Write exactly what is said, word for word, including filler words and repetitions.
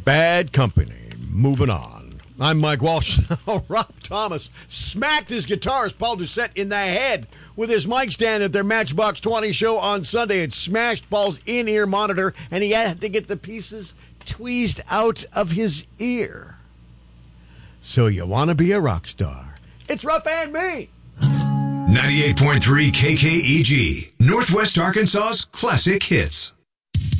Bad Company. Moving on. I'm Mike Walsh. Rob Thomas smacked his guitarist Paul Doucette in the head with his mic stand at their Matchbox twenty show on Sunday. It smashed Paul's in-ear monitor, and he had to get the pieces tweezed out of his ear. So you want to be a rock star? It's Rough and Me. ninety-eight point three K K E G, Northwest Arkansas's classic hits.